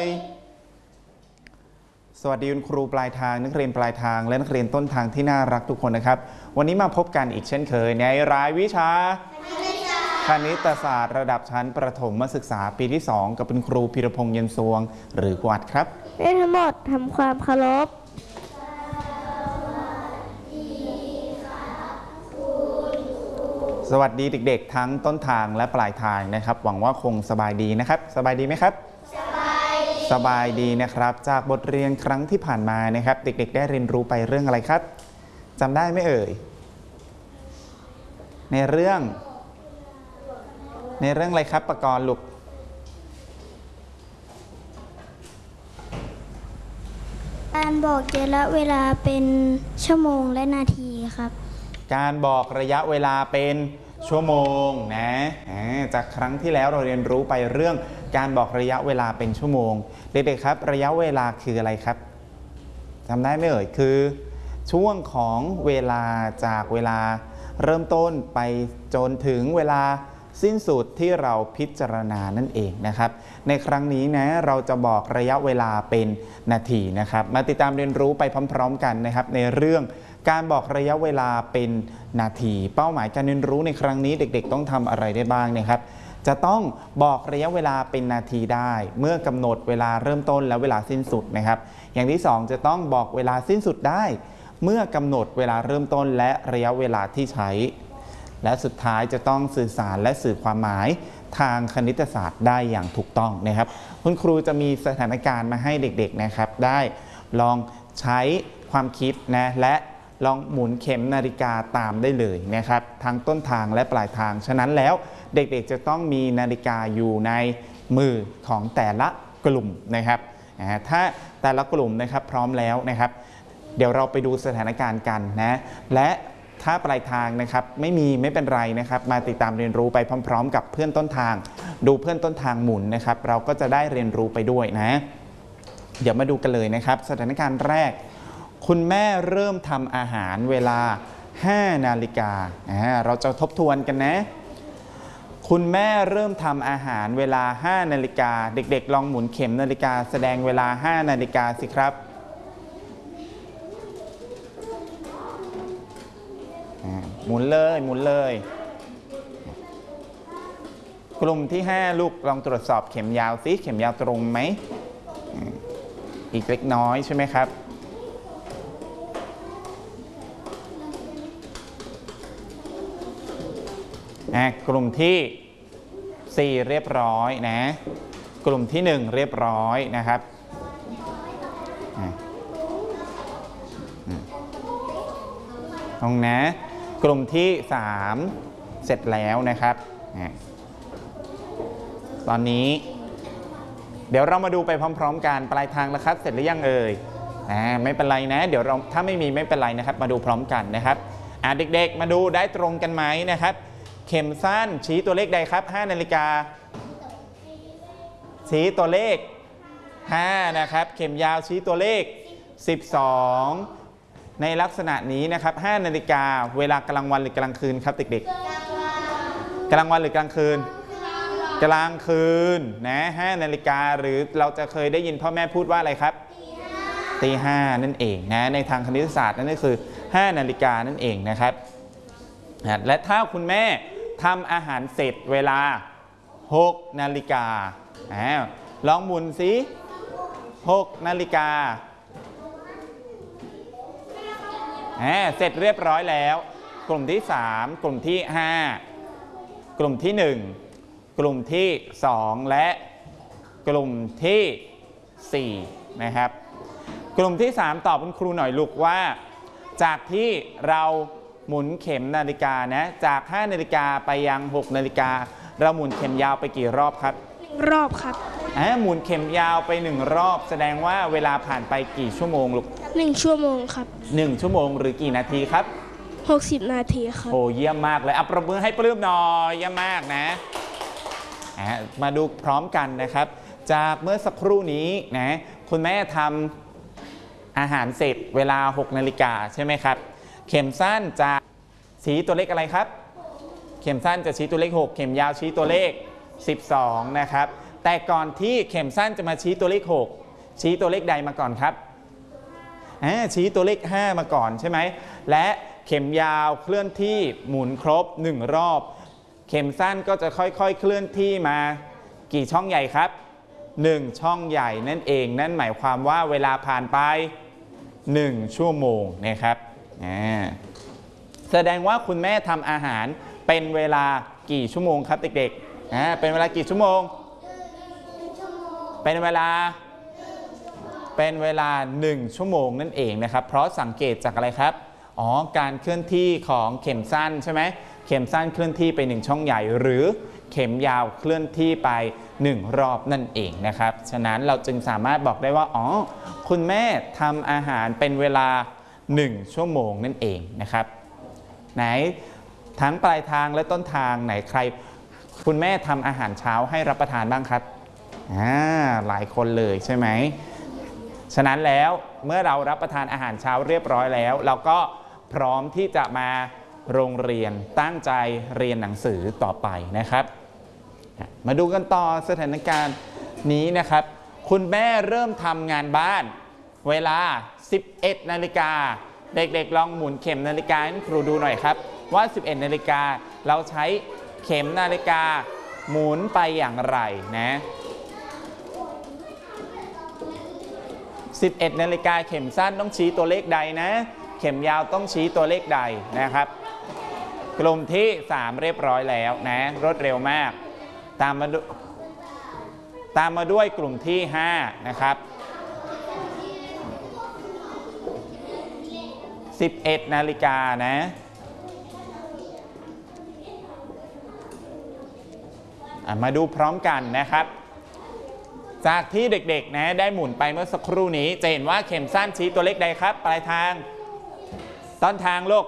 ยสวัสดีคุณครูปลายทางนักเรียนปลายทางและนักเรียนต้นทางที่น่ารักทุกคนนะครับวันนี้มาพบกันอีกเช่นเคยในรายวิชาคณิตศาสตร์ระดับชั้นประถมศึกษาปีที่2กับคุณครูพีรพงษ์เย็นสวงหรือกวาดครับได้ทั้งหมดทำความเคารพสวัสดีเด็กๆทั้งต้นทางและปลายทางนะครับหวังว่าคงสบายดีนะครับสบายดีไหมครับสบายดีนะครับจากบทเรียนครั้งที่ผ่านมานะครับเด็กๆได้เรียนรู้ไปเรื่องอะไรครับจำได้ไหมเอ่ยในเรื่องอะไรครับประกรณ์ลูกการบอกระยะเวลาเป็นชั่วโมงและนาทีครับการบอกระยะเวลาเป็นชั่วโมงนะจากครั้งที่แล้วเราเรียนรู้ไปเรื่องการบอกระยะเวลาเป็นชั่วโมงเด็กๆครับระยะเวลาคืออะไรครับจำได้ไหมเอ่ยคือช่วงของเวลาจากเวลาเริ่มต้นไปจนถึงเวลาสิ้นสุดที่เราพิจารณานั่นเองนะครับในครั้งนี้นะเราจะบอกระยะเวลาเป็นนาทีนะครับมาติดตามเรียนรู้ไปพร้อมๆกันนะครับในเรื่องการบอกระยะเวลาเป็นนาทีเป้าหมายการเรียนรู้ในครั้งนี้เด็กๆต้องทำอะไรได้บ้างนะครับจะต้องบอกระยะเวลาเป็นนาทีได้เมื่อกำหนดเวลาเริ่มต้นและเวลาสิ้นสุดนะครับอย่างที่2จะต้องบอกเวลาสิ้นสุดได้เมื่อกำหนดเวลาเริ่มต้นและระยะเวลาที่ใช้และสุดท้ายจะต้องสื่อสารและสื่อความหมายทางคณิตศาสตร์ได้อย่างถูกต้องนะครับคุณครูจะมีสถานการณ์มาให้เด็กๆนะครับได้ลองใช้ความคิดนะและลองหมุนเข็มนาฬิกาตามได้เลยนะครับทั้งต้นทางและปลายทางฉะนั้นแล้วเด็กๆจะต้องมีนาฬิกาอยู่ในมือของแต่ละกลุ่มนะครับถ้าแต่ละกลุ่มนะครับพร้อมแล้วนะครับเดี๋ยวเราไปดูสถานการณ์กันนะและถ้าปลายทางนะครับไม่เป็นไรนะครับมาติดตามเรียนรู้ไปพร้อมๆกับเพื่อนต้นทางดูเพื่อนต้นทางหมุนนะครับเราก็จะได้เรียนรู้ไปด้วยนะเดี๋ยวมาดูกันเลยนะครับสถานการณ์แรกคุณแม่เริ่มทำอาหารเวลา5 นาฬิกาเราจะทบทวนกันนะคุณแม่เริ่มทำอาหารเวลา5 นาฬิกาเด็กๆลองหมุนเข็มนาฬิกาแสดงเวลา5 นาฬิกาสิครับหมุนเลยกลุ่มที่5ลูกลองตรวจสอบเข็มยาวซิเข็มยาวตรงไหมอีกเล็กน้อยใช่ไหมครับกลุ่มที่4เรียบร้อยนะกลุ่มที่1เรียบร้อยนะครับตรงนะกลุ่มที่3เสร็จแล้วนะครับตอนนี้เดี๋ยวเรามาดูไปพร้อมๆกันปลายทางแล้วครับเสร็จหรือยังเอ่ยไม่เป็นไรนะเดี๋ยวเราถ้าไม่เป็นไรนะครับมาดูพร้อมกันนะครับเด็กๆมาดูได้ตรงกันไหมนะครับเข็มสั้นชี้ตัวเลขใดครับ5 นาฬิกาชี้ตัวเลข5นะครับเข็มยาวชี้ตัวเลข12ในลักษณะนี้นะครับ5 นาฬิกาเวลากลางวันหรือกลางคืนครับเด็กๆกลางวันหรือกลางคืนกลางคืนนะ5 นาฬิกาหรือเราจะเคยได้ยินพ่อแม่พูดว่าอะไรครับตี 5นั่นเองนะในทางคณิตศาสตร์นั่นก็คือ5 นาฬิกานั่นเองนะครับและถ้าคุณแม่ทำอาหารเสร็จเวลา6 นาฬิกาลองหมุนสิ6 นาฬิกาเสร็จเรียบร้อยแล้วกลุ่มที่3กลุ่มที่5กลุ่มที่1กลุ่มที่2และกลุ่มที่4นะครับกลุ่มที่3ตอบคุณครูหน่อยลูกว่าจากที่เราหมุนเข็มนาฬิกานะจาก5 นาฬิกาไปยัง6 นาฬิกาเราหมุนเข็มยาวไปกี่รอบครับรอบครับหมุนเข็มยาวไป1 รอบแสดงว่าเวลาผ่านไปกี่ชั่วโมงลูก 1 ชั่วโมงครับ 1 ชั่วโมงหรือกี่นาทีครับ 60 นาทีครับโอ้เยี่ยมมากเลยปรบมือให้ปลื้มหน่อยเยี่ยมมากนะมาดูพร้อมกันนะครับจากเมื่อสักครู่นี้นะคุณแม่ทำอาหารเสร็จเวลา6 นาฬิกาใช่ไหมครับเข็มสั้นจะชี้ตัวเลขอะไรครับเข็มสั้นจะชี้ตัวเลข6เข็มยาวชี้ตัวเลข12นะครับแต่ก่อนที่เข็มสั้นจะมาชี้ตัวเลข6ชี้ตัวเลขใดมาก่อนครับชี้ตัวเลข5มาก่อนใช่ไหมและเข็มยาวเคลื่อนที่หมุนครบ1รอบเข็มสั้นก็จะค่อยๆเคลื่อนที่มากี่ช่องใหญ่ครับ1ช่องใหญ่นั่นเองนั่นหมายความว่าเวลาผ่านไป1ชั่วโมงนะครับแสดงว่าคุณแม่ทำอาหารเป็นเวลากี่ชั่วโมงครับเด็กๆเป็นเวลากี่ชั่วโมงเป็นเวลา1ชั่วโมงนั่นเองนะครับเพราะสังเกตจากอะไรครับการเคลื่อนที่ของเข็มสั้นใช่ไหมเข็มสั้นเคลื่อนที่ไป1ช่องใหญ่หรือเข็มยาวเคลื่อนที่ไป1รอบนั่นเองนะครับฉะนั้นเราจึงสามารถบอกได้ว่าคุณแม่ทำอาหารเป็นเวลา1ชั่วโมงนั่นเองนะครับไหนทั้งปลายทางและต้นทางไหนใครคุณแม่ทำอาหารเช้าให้รับประทานบ้างครับหลายคนเลยใช่ไหมฉะนั้นแล้วเมื่อเรารับประทานอาหารเช้าเรียบร้อยแล้วเราก็พร้อมที่จะมาโรงเรียนตั้งใจเรียนหนังสือต่อไปนะครับมาดูกันต่อสถานการณ์นี้นะครับคุณแม่เริ่มทำงานบ้านเวลา 11 นาฬิกาเด็กๆลองหมุนเข็มนาฬิกาให้ครูดูหน่อยครับว่า 11 นาฬิกาเราใช้เข็มนาฬิกาหมุนไปอย่างไรนะ11 นาฬิกาเข็มสั้นต้องชี้ตัวเลขใดนะเข็มยาวต้องชี้ตัวเลขใดนะครับกลุ่มที่3เรียบร้อยแล้วนะรวดเร็วมากตามมาด้วยกลุ่มที่5นะครับ11 นาฬิกานะมาดูพร้อมกันนะครับจากที่เด็กๆนะได้หมุนไปเมื่อสักครู่นี้จะเห็นว่าเข็มสั้นชี้ตัวเลขใดครับปลายทางต้นทางลูก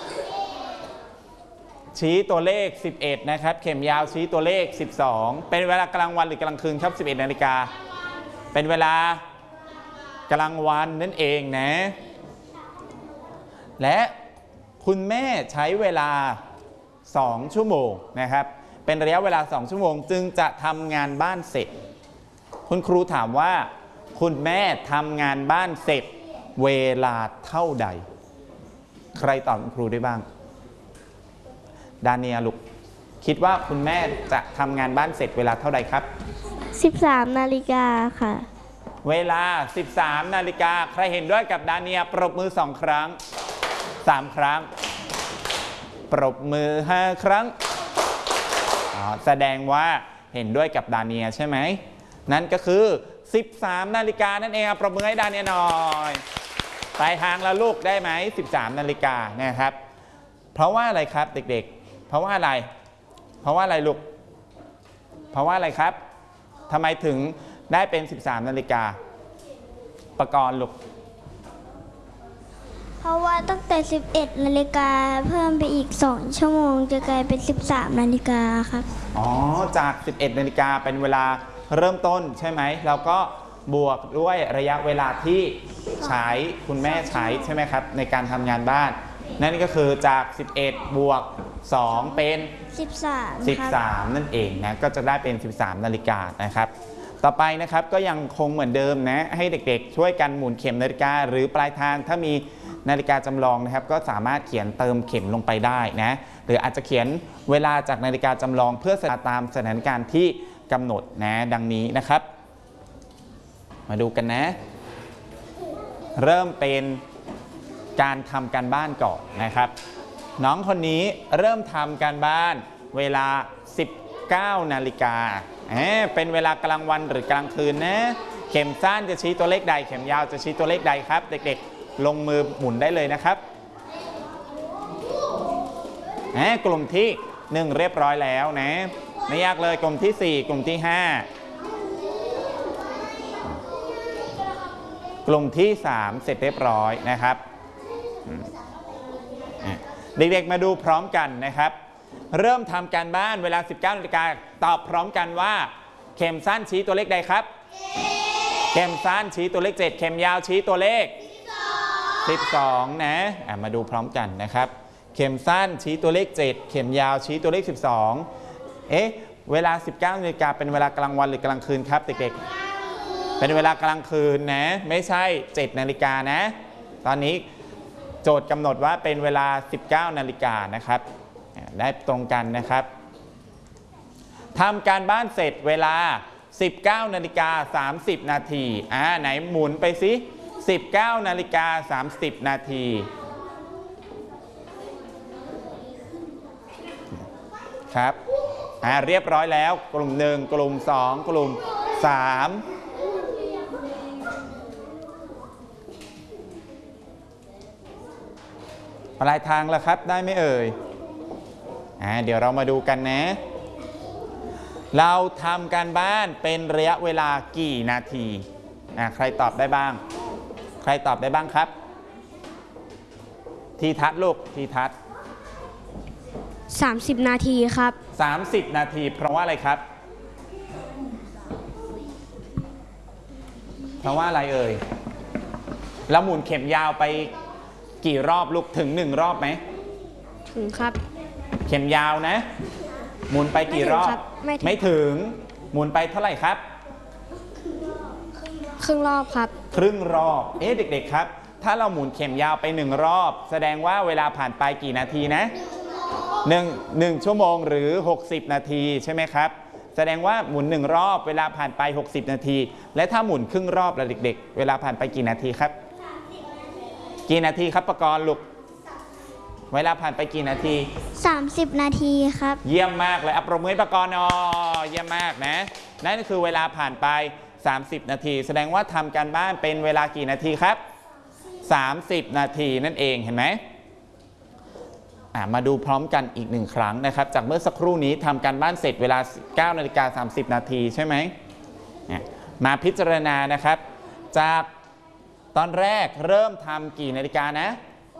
ชี้ตัวเลข11นะครับเข็มยาวชี้ตัวเลข12เป็นเวลากลางวันหรือกลางคืนครับ11 นาฬิกาเป็นเวลากลางวันนั่นเองนะและคุณแม่ใช้เวลา2ชั่วโมงนะครับเป็นระยะเวลา2ชั่วโมงจึงจะทำงานบ้านเสร็จคุณครูถามว่าคุณแม่ทำงานบ้านเสร็จเวลาเท่าใดใครตอบคุณครูได้บ้างดาเนียลูกคิดว่าคุณแม่จะทำงานบ้านเสร็จเวลาเท่าใดครับ 13 นาฬิกาค่ะเวลา13 นาฬิกาใครเห็นด้วยกับดาเนียปรบมือ2ครั้ง3ครั้งปรบมือ5ครั้งแสดงว่าเห็นด้วยกับดาเนียใช่ไหมนั่นก็คือ13 นาฬิกานั่นเองปรบมือให้ดาเนียหน่อยปลายทางแล้วลูกได้ไหม13 นาฬิกานะครับเพราะว่าอะไรครับเด็กๆเพราะว่าอะไรลูกเพราะว่าอะไรครับทำไมถึงได้เป็น13 นาฬิกาประกรณ์ลูกเพราะว่าตั้งแต่11 นาฬิกาเพิ่มไปอีก2ชั่วโมงจะกลายเป็น13 นาฬิกาครับจาก11 นาฬิกาเป็นเวลาเริ่มต้นใช่ไหมเราก็บวกด้วยระยะเวลาที่ใช้คุณแม่ใช้ใช่ไหมครับในการทำงานบ้านนั่นก็คือจาก11บวก2เป็น13นั่นเองนะก็จะได้เป็น13 นาฬิกานะครับต่อไปนะครับก็ยังคงเหมือนเดิมนะให้เด็กๆช่วยกันหมุนเข็มนาฬิกาหรือปลายทางถ้ามีนาฬิกาจำลองนะครับก็สามารถเขียนเติมเข็มลงไปได้นะหรืออาจจะเขียนเวลาจากนาฬิกาจำลองเพื่อตามสถานการณ์ที่กำหนดนะดังนี้นะครับมาดูกันนะเริ่มเป็นการทำการบ้านก่อนนะครับน้องคนนี้เริ่มทำการบ้านเวลา19 นาฬิกาเป็นเวลากลางวันหรือกลางคืนนะเข็มสั้นจะชี้ตัวเลขใดเข็มยาวจะชี้ตัวเลขใดครับเด็กๆลงมือหมุนได้เลยนะครับกลุ่มที่1เรียบร้อยแล้วนะไม่ยากเลยกลุ่มที่4กลุ่มที่5กลุ่มที่3เสร็จเรียบร้อยนะครับเด็กๆมาดูพร้อมกันนะครับเริ่มทำการบ้านเวลา19 นาฬิกาตอบพร้อมกันว่าเข็มสั้นชี้ตัวเลขใดครับเข็มสั้นชี้ตัวเลข7เข็มยาวชี้ตัวเลข12นะมาดูพร้อมกันนะครับเข็มสั้นชี้ตัวเลข7เข็มยาวชี้ตัวเลข12 เวลา 19 นาฬิกาเป็นเวลากลางวันหรือกลางคืนครับเด็กๆเป็นเวลากลางคืนนะไม่ใช่ 7 นาฬิกานะตอนนี้โจทย์กำหนดว่าเป็นเวลา 19 นาฬิกานะครับได้ตรงกันนะครับทำการบ้านเสร็จเวลา 19 นาฬิกา 30 นาทีไหนหมุนไปสิ19 นาฬิกา 30 นาทีครับเรียบร้อยแล้วกลุ่ม1กลุ่ม2กลุ่ม3ปลายทางแล้วครับได้ไหมเอ่ยเดี๋ยวเรามาดูกันนะเราทำการบ้านเป็นระยะเวลากี่นาทีใครตอบได้บ้างใครตอบได้บ้างครับทีทัศน์ลูกทีทัศน์ 30 นาทีครับ 30 นาทีเพราะว่าอะไรครับเพราะว่าอะไรเอ่ยเราหมุนเข็มยาวไปกี่รอบลูกถึง1รอบไหมถึงครับเข็มยาวนะหมุนไปกี่รอบไม่ถึงหมุนไปเท่าไหร่ครับครึ่งรอบครับครึ่งรอบเด็กๆครับถ้าเราหมุนเข็มยาวไป1รอบแสดงว่าเวลาผ่านไปกี่นาทีนะ1 ชั่วโมงหรือ60 นาทีใช่ไหมครับแสดงว่าหมุน1รอบเวลาผ่านไป60 นาทีและถ้าหมุนครึ่งรอบล่ะเด็กๆเวลาผ่านไปกี่นาทีครับกี่นาทีครับปกรณ์ลูกเวลาผ่านไปกี่นาที 30 นาทีครับเยี่ยมมากเลยปรบมือให้ปกรณ์เยี่ยมมากนะนั่นคือเวลาผ่านไป30 นาทีแสดงว่าทำการบ้านเป็นเวลากี่นาทีครับ30 นาทีนั่นเองเห็นไหมมาดูพร้อมกันอีก1ครั้งนะครับจากเมื่อสักครู่นี้ทำการบ้านเสร็จเวลา 9 นาฬิกา 30 นาทีใช่ไหมมาพิจารณานะครับจากตอนแรกเริ่มทำกี่นาฬิกานะ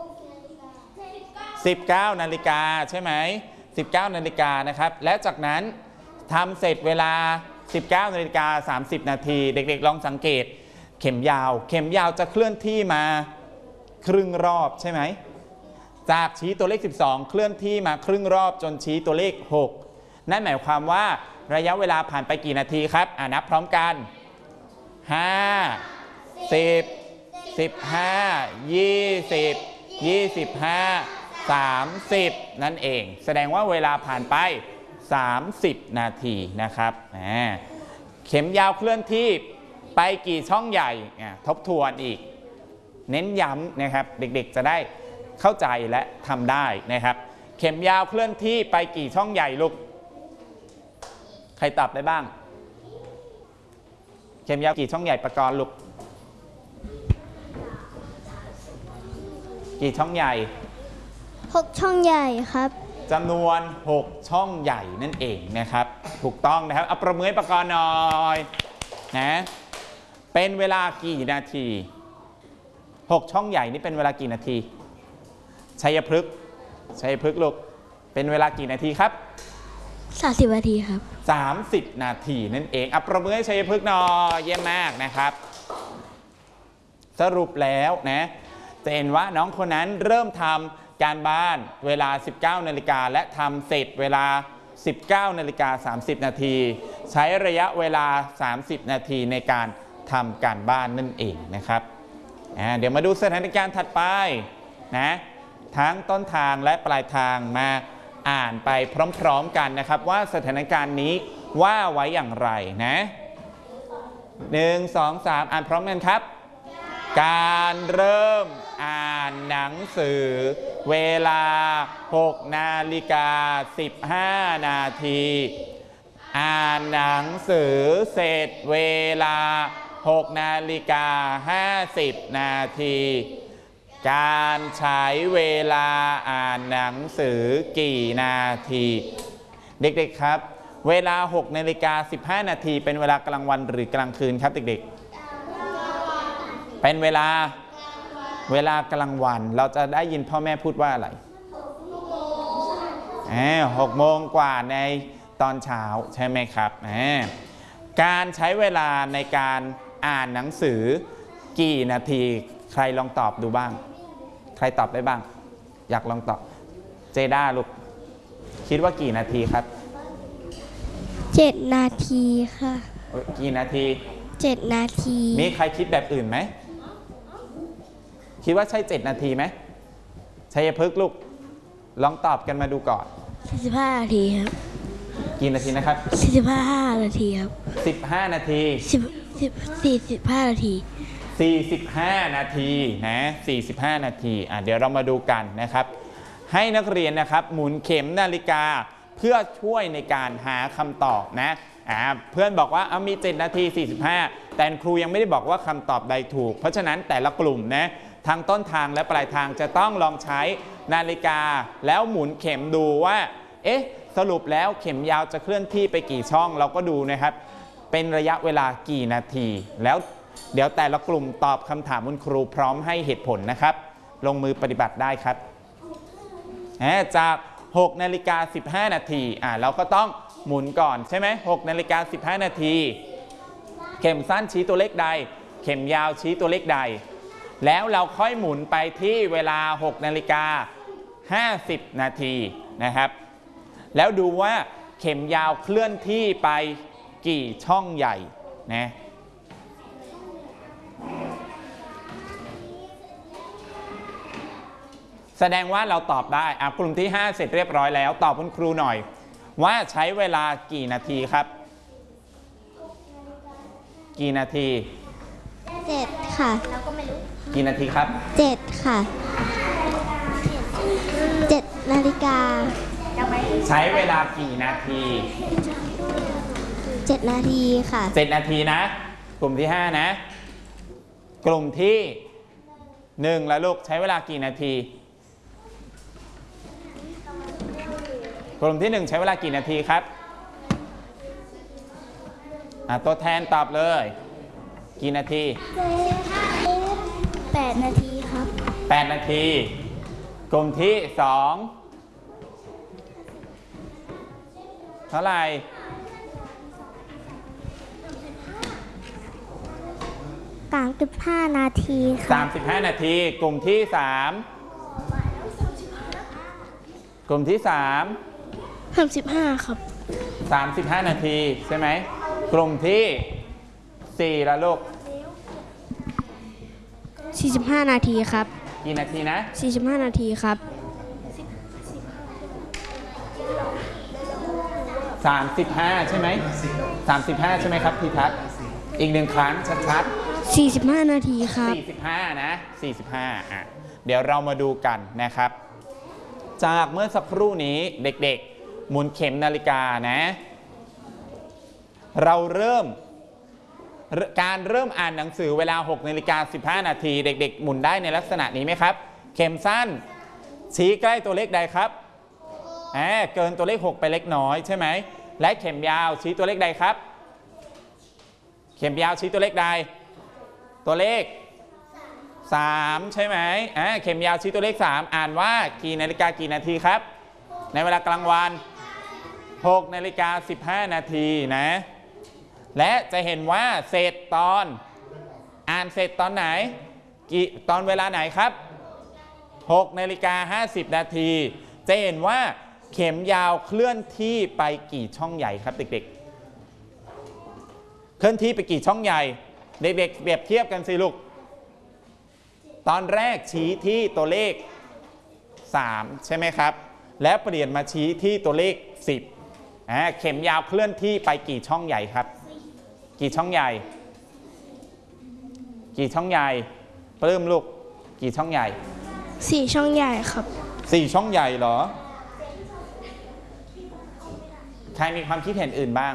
19 นาฬิกาใช่ไหม19 นาฬิกานะครับและจากนั้นทำเสร็จเวลา 19 นาฬิกา 30 นาทีเด็กๆลองสังเกตเข็มยาวจะเคลื่อนที่มาครึ่งรอบใช่ไหมจากชี้ตัวเลข12เคลื่อนที่มาครึ่งรอบจนชี้ตัวเลข6นั่นหมายความว่าระยะเวลาผ่านไปกี่นาทีครับนับพร้อมกัน5 10 15 20 25 30นั่นเองแสดงว่าเวลาผ่านไป30 นาทีนะครับเข็มยาวเคลื่อนที่ไปกี่ช่องใหญ่ทบทวนอีกเน้นย้ำนะครับเด็กๆจะได้เข้าใจและทำได้นะครับเข็มยาวเคลื่อนที่ไปกี่ช่องใหญ่ลูกใครตอบได้บ้างเข็มยาวกี่ช่องใหญ่ประกรณ์ลูกกี่ช่องใหญ่ 6 ช่องใหญ่ครับจำนวน6ช่องใหญ่นั่นเองนะครับถูกต้องนะครับประมือให้ประกรณ์หน่อยนะเป็นเวลากี่นาที6ช่องใหญ่นี่เป็นเวลากี่นาทีชัยพฤกษ์ลูกเป็นเวลากี่นาทีครับ 30 นาทีครับ 30 นาทีนั่นเองประมือให้ชัยพฤกษ์หน่อยเยี่ยมมากนะครับสรุปแล้วนะจะเห็นว่าน้องคนนั้นเริ่มทำการบ้านเวลา 19 นาฬิกาและทำเสร็จเวลา 19 นาฬิกา 30 นาทีใช้ระยะเวลา30 นาทีในการทำการบ้านนั่นเองนะครับเดี๋ยวมาดูสถานการณ์ถัดไปนะทั้งต้นทางและปลายทางมาอ่านไปพร้อมๆกันนะครับว่าสถานการณ์นี้ว่าไว้อย่างไรนะ1 2 3อ่านพร้อมกันครับการเริ่มอ่านหนังสือเวลา 6 นาฬิกา 15 นาทีอ่านหนังสือเสร็จเวลา 6 นาฬิกา 50 นาทีการใช้เวลาอ่านหนังสือกี่นาทีเด็กๆครับเวลา 6 นาฬิกา 15 นาทีเป็นเวลากลางวันหรือกลางคืนครับเด็กๆเป็นเวลากลางวันเราจะได้ยินพ่อแม่พูดว่าอะไร6 โมงกว่าในตอนเช้าใช่ไหมครับการใช้เวลาในการอ่านหนังสือกี่นาทีใครลองตอบดูบ้างใครตอบได้บ้างอยากลองตอบเจด้าลูกคิดว่ากี่นาทีครับ 7 นาทีค่ะกี่นาที 7 นาทีมีใครคิดแบบอื่นไหมคิดว่าใช่ 7 นาทีไหมชัยพฤกษ์ลูกลองตอบกันมาดูก่อน 45 นาทีครับกี่นาทีนะครับ 45 นาทีครับ 15 นาที 45 นาที 45 นาทีนะ45 นาทีเดี๋ยวเรามาดูกันนะครับให้นักเรียนนะครับหมุนเข็มนาฬิกาเพื่อช่วยในการหาคำตอบนะเพื่อนบอกว่ามี7 นาที 45แต่ครูยังไม่ได้บอกว่าคำตอบใดถูกเพราะฉะนั้นแต่ละกลุ่มนะทางต้นทางและปลายทางจะต้องลองใช้นาฬิกาแล้วหมุนเข็มดูว่าสรุปแล้วเข็มยาวจะเคลื่อนที่ไปกี่ช่องเราก็ดูนะครับเป็นระยะเวลากี่นาทีแล้วเดี๋ยวแต่ละกลุ่มตอบคำถามคุณครูพร้อมให้เหตุผลนะครับลงมือปฏิบัติได้ครับจาก6 นาฬิกา 15 นาทีเราก็ต้องหมุนก่อนใช่ไหม6 นาฬิกา 15 นาทีเข็มสั้นชี้ตัวเลขใดเข็มยาวชี้ตัวเลขใดแล้วเราค่อยหมุนไปที่เวลา6 นาฬิกา 50 นาทีนะครับแล้วดูว่าเข็มยาวเคลื่อนที่ไปกี่ช่องใหญ่นะแสดงว่าเราตอบได้กลุ่มที่ 5 เสร็จเรียบร้อยแล้วตอบคุณครูหน่อยว่าใช้เวลากี่นาทีครับกี่นาที 7 ค่ะเราก็ไม่รู้กี่นาทีครับ 7 ค่ะ 7 นาฬิกาใช้เวลากี่นาที 7 นาทีค่ะ 7 นาทีนะกลุ่มที่ 5 นะกลุ่มที่ 1แล้วลูกใช้เวลากี่นาทีกลุ่มที่ 1 ใช้เวลากี่นาทีครับตัวแทนตอบเลยกี่นาที 8 นาทีครับ 8 นาทีกลุ่มที่ 2เท่าไหร่ 35 นาทีค่ะ 35 นาทีกลุ่มที่ 3กลุ่มที่ 35 ครับ 35 นาทีใช่ไหมกลุ่มที่ 4ละลูก 45 นาทีครับกี่นาทีนะ 45 นาทีครับ 35ใช่ไหม35ใช่ไหมครับพี่ทัศน์อีก1ครั้งชัด 45 นาทีครับ 45นะ45เดี๋ยวเรามาดูกันนะครับจากเมื่อสักครู่นี้เด็กๆหมุนเข็มนาฬิกานะเราเริ่มอ่านหนังสือเวลา6 นาฬิกา 15 นาทีเด็กๆหมุนได้ในลักษณะนี้ไหมครับเข็มสั้นชี้ใกล้ตัวเลขใดครับเกินตัวเลข6ไปเล็กน้อยใช่ไหมและเข็มยาวชี้ตัวเลขใดครับเข็มยาวชี้ตัวเลขใดตัวเลข3ใช่ไหมเข็มยาวชี้ตัวเลข3อ่านว่ากี่นาฬิกากี่นาทีครับในเวลากลางวัน6 นาฬิกา 15 นาทีนะและจะเห็นว่าเสร็จตอนอ่านเสร็จตอนไหนตอนเวลาไหนครับ6 นาฬิกา 50 นาทีจะเห็นว่าเข็มยาวเคลื่อนที่ไปกี่ช่องใหญ่ครับเด็กๆเคลื่อนที่ไปกี่ช่องใหญ่เด็กๆเปรียบเทียบกันสิลูกตอนแรกชี้ที่ตัวเลข3ใช่ไหมครับและเปลี่ยนมาชี้ที่ตัวเลข10เข็มยาวเคลื่อนที่ไปกี่ช่องใหญ่ครับกี่ช่องใหญ่กี่ช่องใหญ่ปลื้มลูกกี่ช่องใหญ่ 4 ช่องใหญ่ครับ 4 ช่องใหญ่เหรอใครมีความคิดเห็นอื่นบ้าง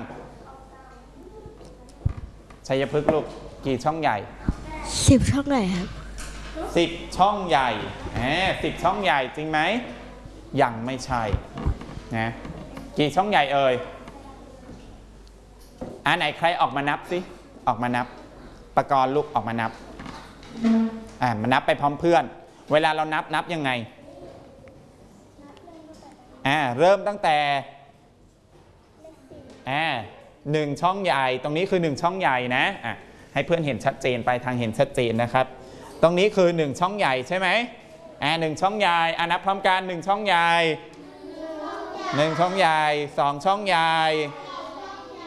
ชัยพฤกษ์ลูกกี่ช่องใหญ่ 10 ช่องใหญ่ครับ 10 ช่องใหญ่10 ช่องใหญ่จริงไหมยังไม่ใช่นะกี่ช่องใหญ่เอ่ยไหนใครออกมานับสิออกมานับประกรณ์ลูกออกมานับมานับไปพร้อมเพื่อนเวลาเรานับยังไงเริ่มตั้งแต่1 ช่องใหญ่ตรงนี้คือ1 ช่องใหญ่นะให้เพื่อนเห็นชัดเจนไปทางเห็นชัดเจนนะครับตรงนี้คือ1 ช่องใหญ่ใช่ไหม1 ช่องใหญ่นับพร้อมกัน1 ช่องใหญ่1 ช่องใหญ่2 ช่องใหญ่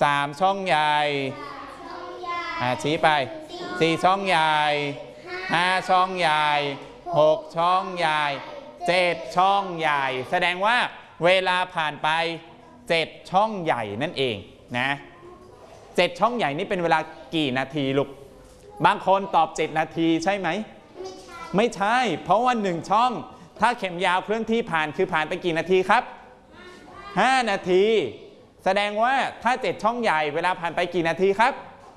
3 ช่องใหญ่ชี้ไป4 ช่องใหญ่5 ช่องใหญ่6 ช่องใหญ่7 ช่องใหญ่แสดงว่าเวลาผ่านไป7 ช่องใหญ่นั่นเองนะ7 ช่องใหญ่นี่เป็นเวลากี่นาทีลูกบางคนตอบ7 นาทีใช่ไหมไม่ใช่เพราะว่า1 ช่องถ้าเข็มยาวเคลื่อนที่ผ่านคือผ่านไปกี่นาทีครับ5 นาทีแสดงว่าถ้า7 ช่องใหญ่เวลาผ่านไปกี่นาทีครับ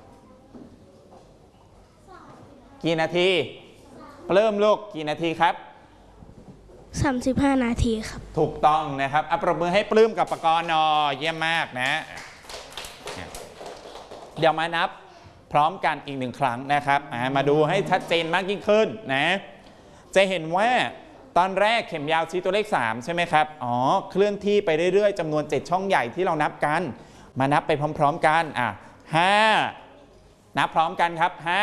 กี่นาทีเริ่มลูกกี่นาทีครับ 35 นาทีครับถูกต้องนะครับปรบมือให้ปลื้มกับปกรณ์หน่อยเยี่ยมมากนะเดี๋ยวมานับพร้อมกันอีก1 ครั้งนะครับมาดูให้ชัดเจนมากยิ่งขึ้นนะจะเห็นว่าตอนแรกเข็มยาวชี้ตัวเลข3ใช่ไหมครับเคลื่อนที่ไปเรื่อยๆจำนวน7 ช่องใหญ่ที่เรานับกันมานับไปพร้อมๆกัน5นับพร้อมกันครับ5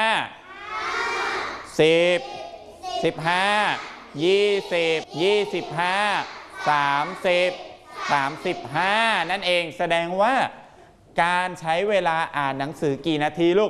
10 15 20 25 30 35นั่นเองแสดงว่าการใช้เวลาอ่านหนังสือกี่นาทีลูก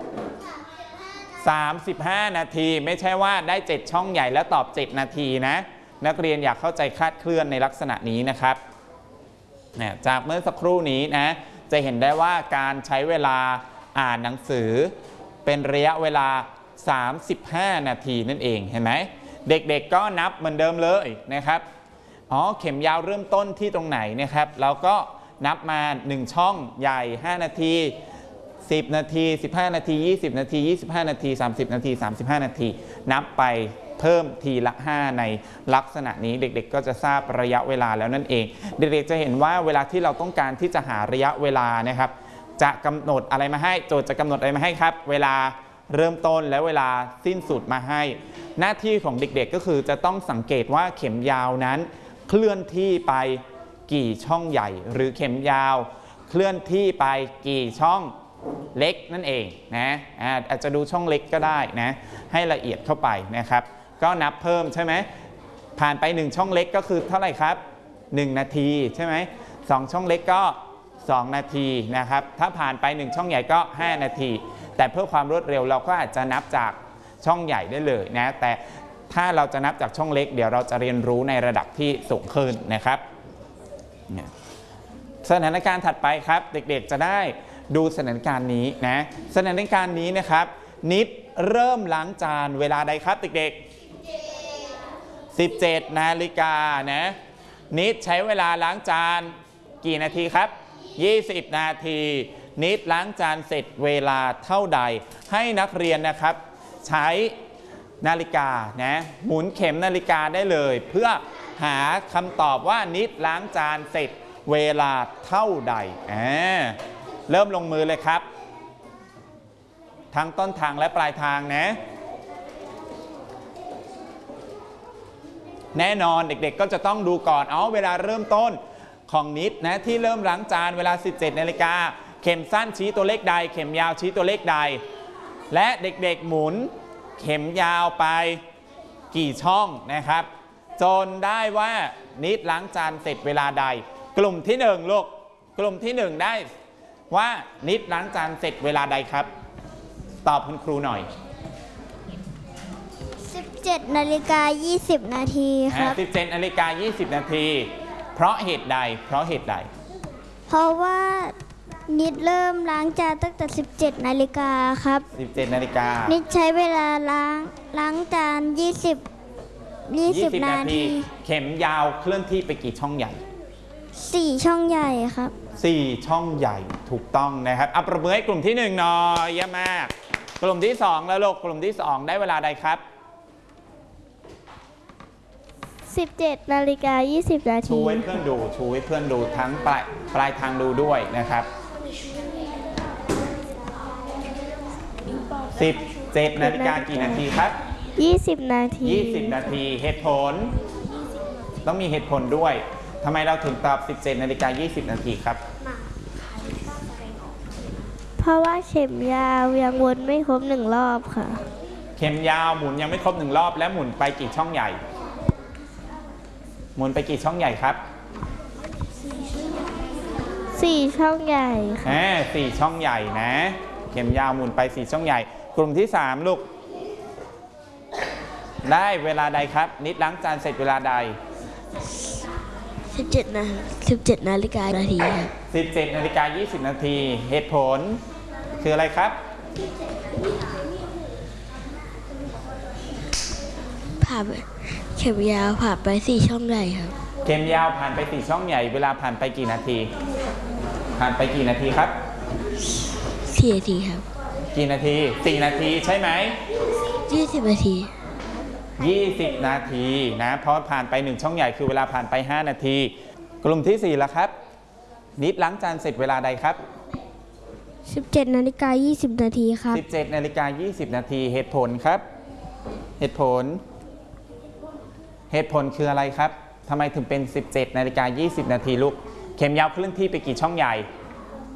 35 นาทีไม่ใช่ว่าได้7 ช่องใหญ่แล้วตอบ7 นาทีนะนักเรียนอยากเข้าใจคลาดเคลื่อนในลักษณะนี้นะครับจากเมื่อสักครู่นี้นะจะเห็นได้ว่าการใช้เวลาอ่านหนังสือเป็นระยะเวลา35 นาทีนั่นเองเห็นไหมเด็กๆก็นับเหมือนเดิมเลยนะครับเข็มยาวเริ่มต้นที่ตรงไหนนะครับเราก็นับมา1 ช่องใหญ่5 นาที10 นาที15 นาที20 นาที25 นาที30 นาที35 นาทีนับไปเพิ่มทีละ5ในลักษณะนี้เด็กๆก็จะทราบระยะเวลาแล้วนั่นเองเด็กๆจะเห็นว่าเวลาที่เราต้องการที่จะหาระยะเวลานะครับจะกำหนดอะไรมาให้โจทย์จะกำหนดอะไรมาให้ครับเวลาเริ่มต้นและเวลาสิ้นสุดมาให้หน้าที่ของเด็กๆก็คือจะต้องสังเกตว่าเข็มยาวนั้นเคลื่อนที่ไปกี่ช่องใหญ่หรือเข็มยาวเคลื่อนที่ไปกี่ช่องเล็กนั่นเองนะอาจจะดูช่องเล็กก็ได้นะให้ละเอียดเข้าไปนะครับก็นับเพิ่มใช่ไหมผ่านไป1 ช่องเล็กก็คือเท่าไหร่ครับ1 นาทีใช่ไหม2 ช่องเล็กก็2 นาทีนะครับถ้าผ่านไป1 ช่องใหญ่ก็5 นาทีแต่เพื่อความรวดเร็วเราก็อาจจะนับจากช่องใหญ่ได้เลยนะแต่ถ้าเราจะนับจากช่องเล็กเดี๋ยวเราจะเรียนรู้ในระดับที่สูงขึ้นนะครับสถานการณ์ถัดไปครับเด็กๆจะได้ดูสถานการณ์นี้นะสถานการณ์นี้นะครับนิดเริ่มล้างจานเวลาใดครับเด็กๆ17 นาฬิกานะนิดใช้เวลาล้างจานกี่นาทีครับ20 นาทีนิดล้างจานเสร็จเวลาเท่าใดให้นักเรียนนะครับใช้นาฬิกานะหมุนเข็มนาฬิกาได้เลยเพื่อหาคำตอบว่านิดล้างจานเสร็จเวลาเท่าใดเริ่มลงมือเลยครับทั้งต้นทางและปลายทางนะแน่นอนเด็กๆก็จะต้องดูก่อนเวลาเริ่มต้นของนิดนะที่เริ่มล้างจานเวลา17 นาฬิกาเข็มสั้นชี้ตัวเลขใดเข็มยาวชี้ตัวเลขใดและเด็กๆหมุนเข็มยาวไปกี่ช่องนะครับจนได้ว่านิดล้างจานเสร็จเวลาใดกลุ่มที่1ลูกกลุ่มที่1ได้ว่านิดล้างจานเสร็จเวลาใดครับตอบคุณครูหน่อย 17 นาฬิกา 20 นาทีครับ 17 นาฬิกา 20 นาทีเพราะเหตุใดเพราะว่านิดเริ่มล้างจานตั้งแต่17 นาฬิกาครับ 17 นาฬิกานิดใช้เวลาล้างจาน20 นาทีเข็มยาวเคลื่อนที่ไปกี่ช่องใหญ่ 4 ช่องใหญ่ครับ 4 ช่องใหญ่ถูกต้องนะครับปรบมือให้กลุ่มที่1หน่อยเยี่ยมมากกลุ่มที่2แล้วลูกกลุ่มที่2ได้เวลาใดครับ 17 นาฬิกา 20 นาทีชูให้เพื่อนดูทั้งปลายทางดูด้วยนะครับ17 นาฬิกากี่นาทีครับ 20 นาที 20 นาทีเหตุผลต้องมีเหตุผลด้วยทำไมเราถึงตอบ17 นาฬิกา 20 นาทีครับเพราะว่าเข็มยาวยังวนไม่ครบ1 รอบค่ะเข็มยาวหมุนยังไม่ครบ1 รอบและหมุนไปกี่ช่องใหญ่หมุนไปกี่ช่องใหญ่ครับ 4 ช่องใหญ่ค่ะสี่ช่องใหญ่นะ เข็มยาวหมุนไป4ช่องใหญ่ กลุ่มที่ 3 ลูก ได้เวลาใดครับ นิดล้างจานเสร็จเวลาใด 17 นาฬิกานาทีครับ 17 นาฬิกา 20 นาที เหตุผลคืออะไรครับผ่านไปเข็มยาวผ่านไป4 ช่องใหญ่ครับเข็มยาวผ่านไป4ช่องใหญ่ เวลาผ่านไปกี่นาที ผ่านไปกี่นาทีครับ 4 นาทีครับกี่นาที4นาทีใช่ไหม 20 นาที 20 นาทีนะเพราะผ่านไป1ช่องใหญ่คือเวลาผ่านไป5นาที กลุ่มที่4แล้วครับ นิดล้างจานเสร็จเวลาใดครับ 17 นาฬิกา 20 นาทีครับ 17 นาฬิกา 20 นาที เหตุผลครับ เหตุผลคืออะไรครับทำไมถึงเป็น 17 นาฬิกา 20 นาทีลูก เข็มยาวเคลื่อนที่ไปกี่ช่องใหญ่